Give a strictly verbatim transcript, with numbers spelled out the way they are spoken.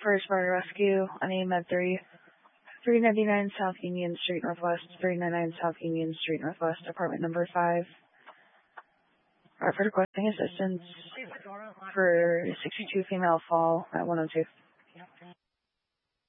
First Fire Rescue, on A M E D three, three ninety-nine South Union Street Northwest, three ninety-nine South Union Street Northwest, apartment number five. Alright, for requesting assistance for sixty-two female fall at one oh two.